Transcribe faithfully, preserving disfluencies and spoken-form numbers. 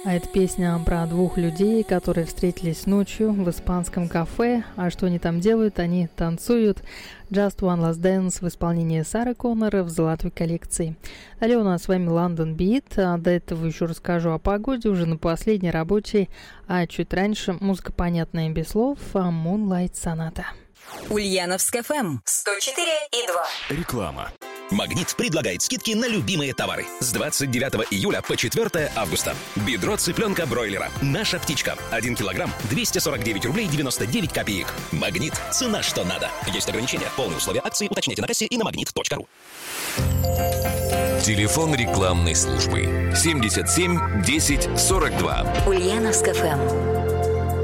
А это песня про двух людей, которые встретились ночью в испанском кафе. А что они там делают? Они танцуют. Just One Last Dance в исполнении Сары Коннор в золотой коллекции. Далее у нас с вами London Beat. А до этого еще расскажу о погоде уже на последней рабочей. А чуть раньше музыка понятная без слов. Moonlight Sonata. Ульяновск эф эм сто четыре и два. Реклама. «Магнит» предлагает скидки на любимые товары. С двадцать девятого июля по четвёртое августа. Бедро цыпленка бройлера. Наша птичка. один килограмм, двести сорок девять рублей девяносто девять копеек. «Магнит». Цена что надо. Есть ограничения. Полные условия акции уточняйте на кассе и на магнит точка ру. Телефон рекламной службы семьдесят семь десять сорок два. Ульяновск эф эм.